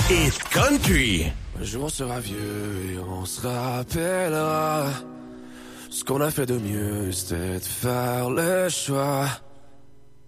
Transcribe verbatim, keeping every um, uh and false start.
Hit Country. Un jour on sera vieux et on se rappellera. Ce qu'on a fait de mieux, c'était de faire le choix